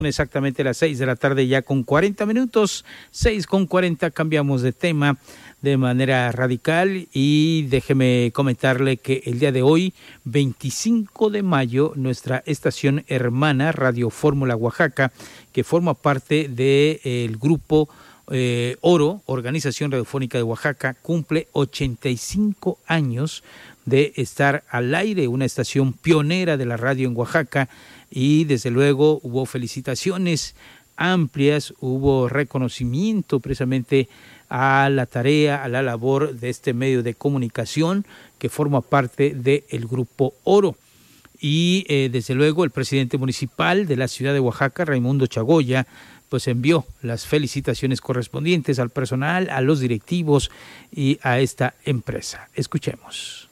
Exactamente las 6 de la tarde ya con 40 minutos, 6:40, cambiamos de tema de manera radical y déjeme comentarle que el día de hoy, 25 de mayo, nuestra estación hermana Radio Fórmula Oaxaca, que forma parte del grupo Oro, Organización Radiofónica de Oaxaca, cumple 85 años de estar al aire, una estación pionera de la radio en Oaxaca. Y desde luego hubo felicitaciones amplias, hubo reconocimiento precisamente a la tarea, a la labor de este medio de comunicación que forma parte del Grupo Oro. Y desde luego el presidente municipal de la ciudad de Oaxaca, Raimundo Chagoya, pues envió las felicitaciones correspondientes al personal, a los directivos y a esta empresa. Escuchemos.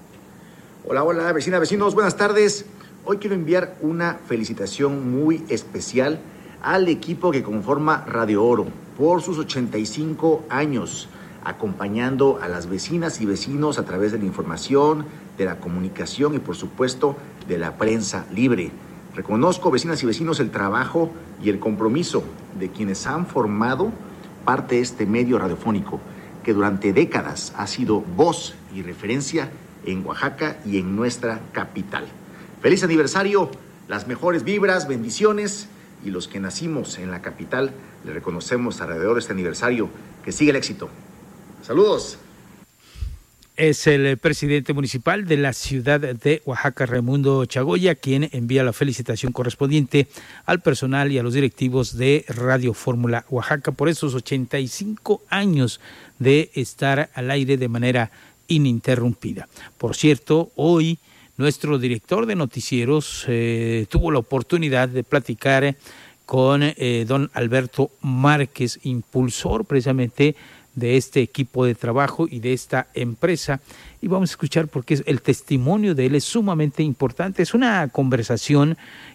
Hola, vecinos, buenas tardes. Hoy quiero enviar una felicitación muy especial al equipo que conforma Radio Oro por sus 85 años, acompañando a las vecinas y vecinos a través de la información, de la comunicación y por supuesto de la prensa libre. Reconozco, vecinas y vecinos, el trabajo y el compromiso de quienes han formado parte de este medio radiofónico que durante décadas ha sido voz y referencia en Oaxaca y en nuestra capital. Feliz aniversario, las mejores vibras, bendiciones, y los que nacimos en la capital le reconocemos alrededor de este aniversario. Que siga el éxito. Saludos. Es el presidente municipal de la ciudad de Oaxaca, Raimundo Chagoya, quien envía la felicitación correspondiente al personal y a los directivos de Radio Fórmula Oaxaca por esos 85 años de estar al aire de manera ininterrumpida. Por cierto, hoy nuestro director de noticieros tuvo la oportunidad de platicar con don Alberto Márquez, impulsor precisamente de este equipo de trabajo y de esta empresa. Y vamos a escuchar porque el testimonio de él es sumamente importante. Es una conversación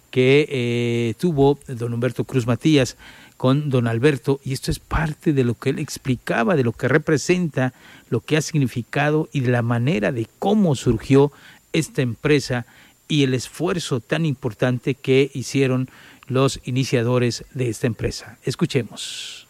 que tuvo don Humberto Cruz Matías con don Alberto, y esto es parte de lo que él explicaba, de lo que representa, lo que ha significado y de la manera de cómo surgió esta empresa y el esfuerzo tan importante que hicieron los iniciadores de esta empresa. Escuchemos.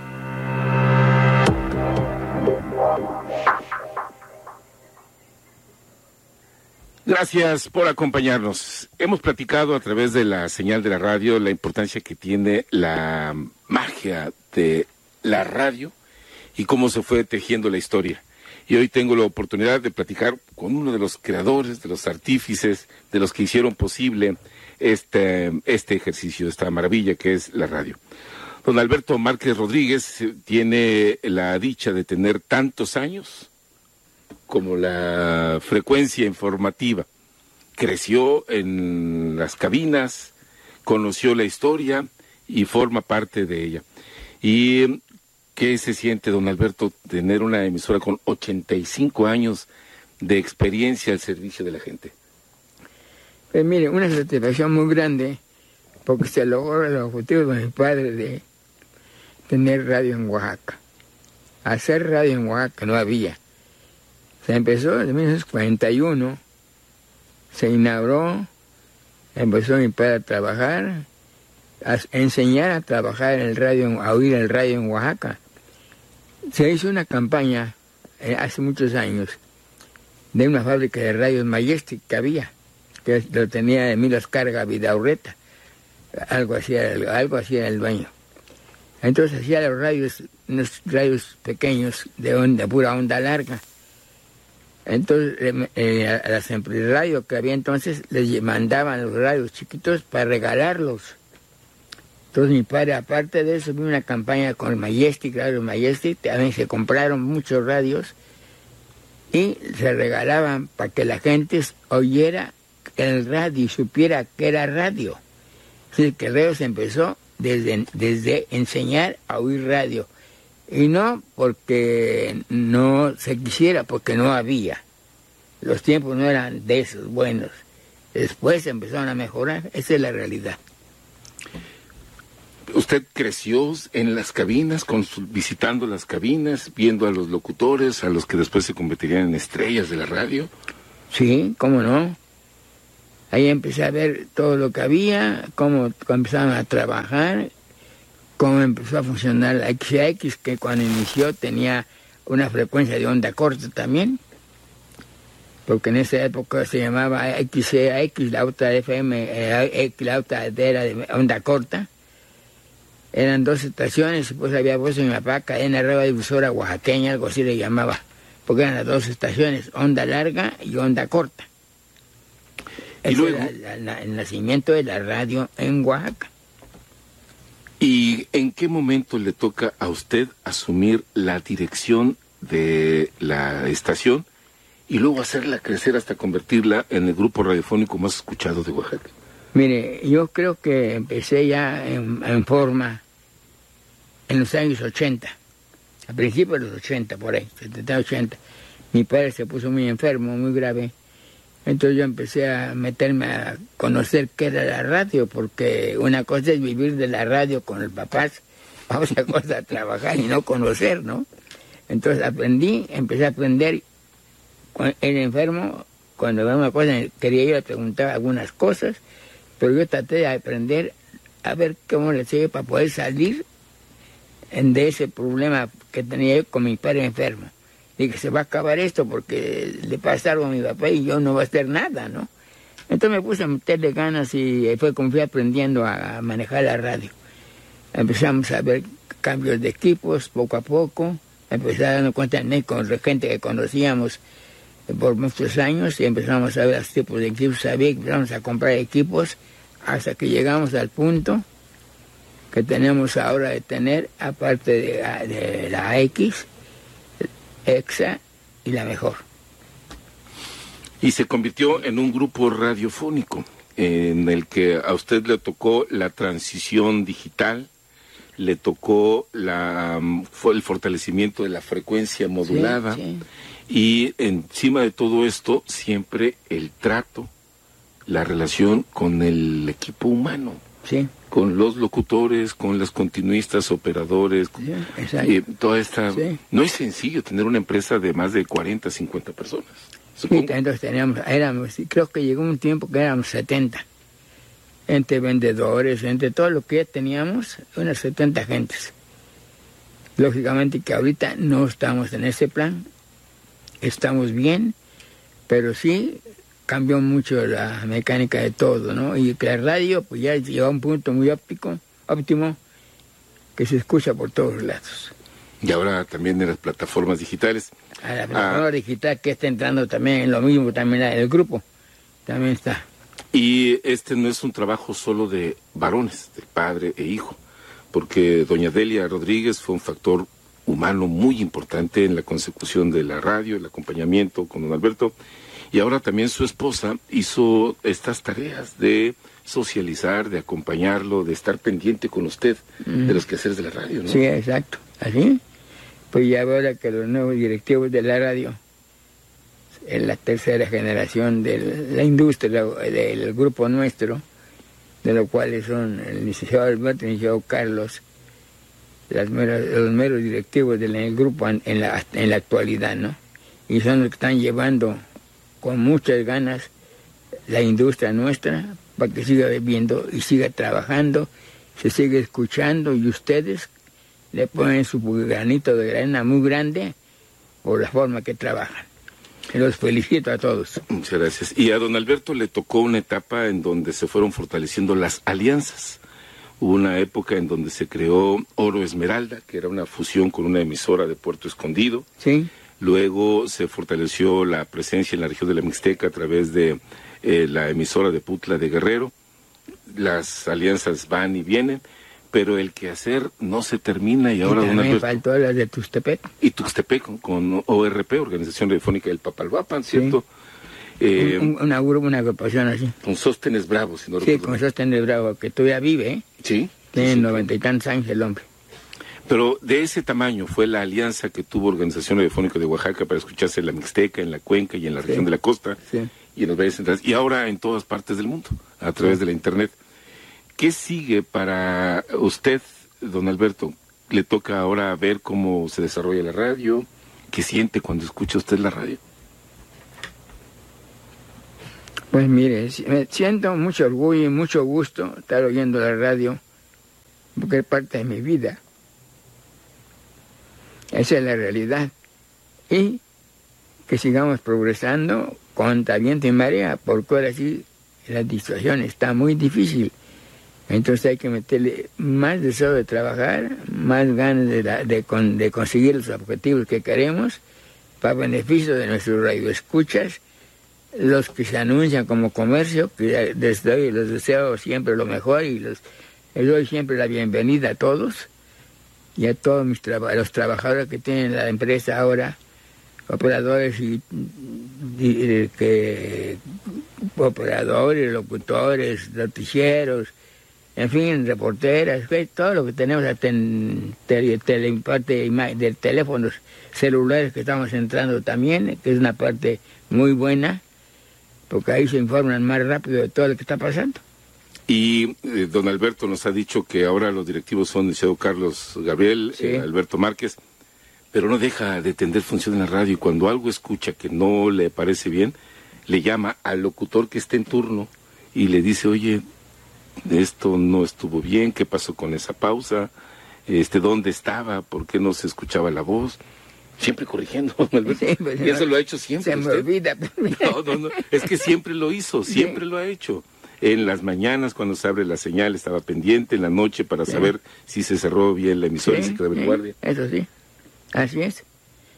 Gracias por acompañarnos. Hemos platicado a través de la señal de la radio la importancia que tiene la magia de la radio y cómo se fue tejiendo la historia. Y hoy tengo la oportunidad de platicar con uno de los creadores, de los artífices, de los que hicieron posible este ejercicio, esta maravilla que es la radio. Don Alberto Márquez Rodríguez tiene la dicha de tener tantos años como la frecuencia informativa. Creció en las cabinas, conoció la historia y forma parte de ella. Y ¿qué se siente, don Alberto, tener una emisora con 85 años de experiencia al servicio de la gente? Pues mire, una satisfacción muy grande, porque se logró el objetivo de mi padre de tener radio en Oaxaca. Hacer radio en Oaxaca no había. Se empezó en 1941, se inauguró, empezó mi padre a trabajar, a enseñar a trabajar en el radio, a oír el radio en Oaxaca. Se hizo una campaña hace muchos años de una fábrica de radios Majestic que había, que lo tenía Emilio Azcárraga Vidaurreta, algo así era el dueño. Entonces hacía los radios, unos radios pequeños de pura onda larga. Entonces a las empresas de radio que había entonces les mandaban los radios chiquitos para regalarlos. Entonces mi padre, aparte de eso, vino una campaña con el Majestic, Radio Majestic, también se compraron muchos radios y se regalaban para que la gente oyera el radio y supiera que era radio. Así que el radio se empezó desde enseñar a oír radio. Y no porque no se quisiera, porque no había. Los tiempos no eran de esos buenos. Después empezaron a mejorar, esa es la realidad. ¿Usted creció en las cabinas, visitando las cabinas, viendo a los locutores, a los que después se convertirían en estrellas de la radio? Sí, cómo no. Ahí empecé a ver todo lo que había, cómo empezaban a trabajar, cómo empezó a funcionar la XX, que cuando inició tenía una frecuencia de onda corta también, porque en esa época se llamaba XCX, la otra FM, la otra era de onda corta. Eran 2 estaciones, y pues había voz en la paca, en la radiodifusora oaxaqueña, algo así le llamaba, porque eran las 2 estaciones, onda larga y onda corta. Ese luego, era el nacimiento de la radio en Oaxaca. ¿Y en qué momento le toca a usted asumir la dirección de la estación y luego hacerla crecer hasta convertirla en el grupo radiofónico más escuchado de Oaxaca? Mire, yo creo que empecé ya en forma en los años 80, a principios de los 80, por ahí, 70, 80. Mi padre se puso muy enfermo, muy grave. Entonces yo empecé a meterme a conocer qué era la radio, porque una cosa es vivir de la radio con los papás, otra cosa es trabajar y no conocer, ¿no? Entonces empecé a aprender. El enfermo, cuando veo una cosa, quería ir a preguntar algunas cosas, pero yo traté de aprender a ver cómo le sigue para poder salir de ese problema que tenía yo con mi padre enfermo. Dije, se va a acabar esto porque le pasa algo a mi papá y yo no voy a hacer nada, ¿no? Entonces me puse a meterle ganas y fue como fui aprendiendo a manejar la radio. Empezamos a ver cambios de equipos poco a poco, empecé a darnos cuenta con gente que conocíamos por muchos años y empezamos a ver los tipos de equipos, empezamos a comprar equipos hasta que llegamos al punto que tenemos ahora de tener, aparte de la X, EXA y la mejor. Y se convirtió en un grupo radiofónico en el que a usted le tocó la transición digital, le tocó fue el fortalecimiento de la frecuencia modulada, sí. Y encima de todo esto siempre el trato, la relación con el equipo humano, sí, con los locutores, con los continuistas, operadores, sí, toda esta... Sí. No es sencillo tener una empresa de más de 40, 50 personas. Sí, entonces creo que llegó un tiempo que éramos 70, entre vendedores, entre todo lo que ya teníamos, unas 70 gentes. Lógicamente que ahorita no estamos en ese plan, estamos bien, pero sí cambió mucho la mecánica de todo, ¿no? Y que la radio pues ya llegó a un punto muy óptimo, que se escucha por todos lados. Y ahora también en las plataformas digitales. A la plataforma digital que está entrando también en lo mismo, también el grupo, también está. Y este no es un trabajo solo de varones, de padre e hijo, porque doña Delia Rodríguez fue un factor humano muy importante en la consecución de la radio, el acompañamiento con don Alberto, y ahora también su esposa hizo estas tareas de socializar, de acompañarlo, de estar pendiente con usted de los quehaceres de la radio, ¿no? Sí, exacto, así. Pues ya ahora que los nuevos directivos de la radio, en la tercera generación de la industria, del grupo nuestro, de los cuales son el licenciado Alberto y el licenciado Carlos, los meros directivos del grupo en la actualidad, ¿no? Y son los que están llevando con muchas ganas la industria nuestra para que siga viviendo y siga trabajando, se siga escuchando, y ustedes le ponen su granito de arena muy grande por la forma que trabajan. Los felicito a todos. Muchas gracias. Y a don Alberto le tocó una etapa en donde se fueron fortaleciendo las alianzas. Hubo una época en donde se creó Oro Esmeralda, que era una fusión con una emisora de Puerto Escondido. Sí. Luego se fortaleció la presencia en la región de la Mixteca a través de la emisora de Putla de Guerrero. Las alianzas van y vienen, pero el quehacer no se termina y ahora... Y también faltó las de Tuxtepec. Y Tuxtepec con ORP, Organización Radiofónica del Papalhuapan, ¿cierto? Sí. Una agrupación así. Con Sóstenes Bravo, si no sí, recuerdo. Con Sóstenes Bravo, que todavía vive, ¿eh? Sí. Tiene 90 y tantos años el hombre. Pero de ese tamaño fue la alianza que tuvo Organización Radiofónica de Oaxaca para escucharse en la Mixteca, en la Cuenca y en la región de la costa, y en los valles centrales, y ahora en todas partes del mundo, a través de la Internet. ¿Qué sigue para usted, don Alberto? ¿Le toca ahora ver cómo se desarrolla la radio? ¿Qué siente cuando escucha usted la radio? Pues mire, me siento mucho orgullo y mucho gusto estar oyendo la radio, porque es parte de mi vida. Esa es la realidad. Y que sigamos progresando contra viento y marea, porque ahora sí la situación está muy difícil. Entonces hay que meterle más deseo de trabajar, más ganas de conseguir los objetivos que queremos, para beneficio de nuestros radioescuchas, los que se anuncian como comercio, que les deseo siempre lo mejor y les doy siempre la bienvenida a todos y a todos los trabajadores que tienen la empresa ahora, operadores operadores, locutores, noticieros, en fin, reporteras, todo lo que tenemos parte de teléfonos celulares que estamos entrando también, que es una parte muy buena, porque ahí se informan más rápido de todo lo que está pasando. Y don Alberto nos ha dicho que ahora los directivos son el licenciado Carlos Gabriel, sí. Alberto Márquez, pero no deja de tener función en la radio, y cuando algo escucha que no le parece bien, le llama al locutor que esté en turno y le dice, oye, esto no estuvo bien, ¿qué pasó con esa pausa? ¿Dónde estaba? ¿Por qué no se escuchaba la voz? Siempre corrigiendo, Alberto. Sí, pues, y eso lo ha hecho siempre. Se me olvida. No, es que siempre lo hizo, siempre lo ha hecho. En las mañanas, cuando se abre la señal, estaba pendiente, en la noche para saber si se cerró bien la emisora y se quedaba en guardia. Eso sí, así es.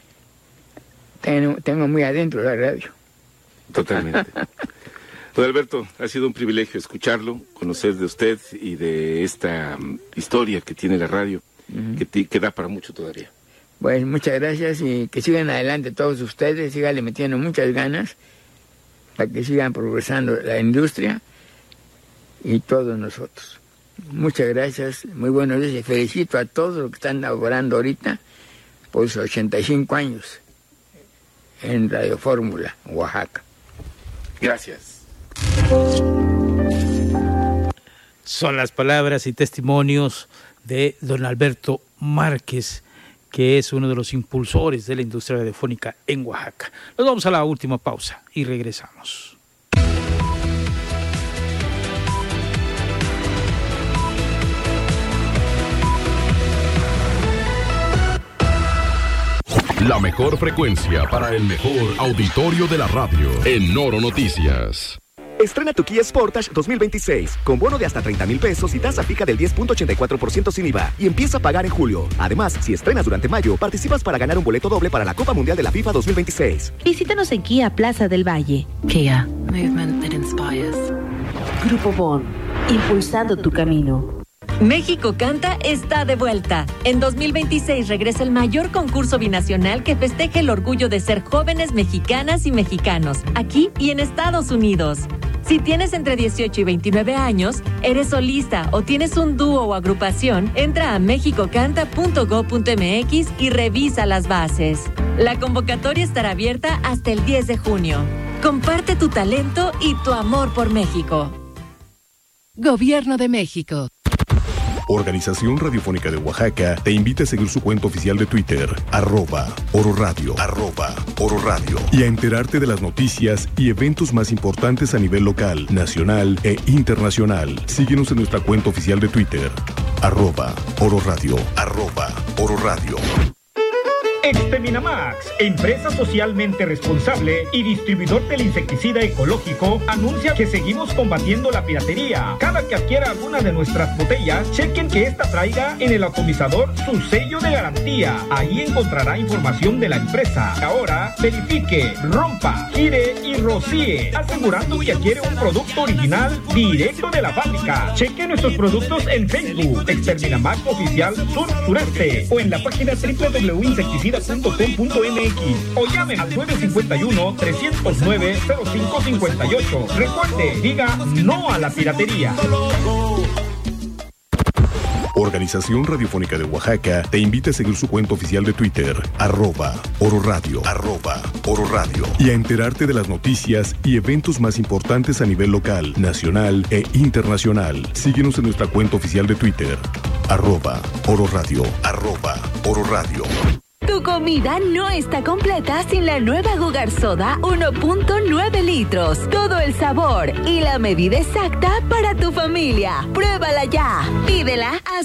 Tengo muy adentro la radio. Totalmente. Don Alberto, ha sido un privilegio escucharlo, conocer de usted y de esta historia que tiene la radio, que da para mucho todavía. Pues muchas gracias y que sigan adelante todos ustedes, síganle metiendo muchas ganas para que sigan progresando la industria y todos nosotros. Muchas gracias, muy buenos días y felicito a todos los que están laborando ahorita por sus 85 años en Radio Fórmula, Oaxaca. Gracias. Son las palabras y testimonios de don Alberto Márquez, que es uno de los impulsores de la industria radiofónica en Oaxaca. Nos vamos a la última pausa y regresamos. La mejor frecuencia para el mejor auditorio de la radio en Noro Noticias. Estrena tu Kia Sportage 2026 con bono de hasta 30,000 pesos y tasa fija del 10.84% sin IVA y empieza a pagar en julio. Además, si estrenas durante mayo, participas para ganar un boleto doble para la Copa Mundial de la FIFA 2026. Visítanos en Kia Plaza del Valle. Kia, movement that inspires. Grupo Bon, impulsando tu camino. México Canta está de vuelta. En 2026 regresa el mayor concurso binacional que festeja el orgullo de ser jóvenes mexicanas y mexicanos, aquí y en Estados Unidos. Si tienes entre 18 y 29 años, eres solista o tienes un dúo o agrupación, entra a mexicocanta.go.mx y revisa las bases. La convocatoria estará abierta hasta el 10 de junio. Comparte tu talento y tu amor por México. Gobierno de México. Organización Radiofónica de Oaxaca te invita a seguir su cuenta oficial de Twitter, @ororadio, @ororadio, y a enterarte de las noticias y eventos más importantes a nivel local, nacional e internacional. Síguenos en nuestra cuenta oficial de Twitter, @ororadio, @ororadio. Exterminamax, empresa socialmente responsable y distribuidor del insecticida ecológico, anuncia que seguimos combatiendo la piratería. Cada que adquiera alguna de nuestras botellas, chequen que esta traiga en el atomizador su sello de garantía. Ahí encontrará información de la empresa. Ahora, verifique, rompa, gire y rocíe, asegurando que adquiere un producto original directo de la fábrica. Cheque nuestros productos en Facebook, Exterminamax Oficial Sur-Sureste, o en la página www.insecticida.com.mx o llame al 951-309-0558. Recuerde, diga no a la piratería. Organización Radiofónica de Oaxaca te invita a seguir su cuenta oficial de Twitter, @ororadio, @ororadio, y a enterarte de las noticias y eventos más importantes a nivel local, nacional e internacional. Síguenos en nuestra cuenta oficial de Twitter, @ororadio, @ororadio. Tu Tu comida no está completa sin la nueva Gugar Soda 1.9 litros. Todo el sabor y la medida exacta para tu familia. Pruébala ya. Pídela a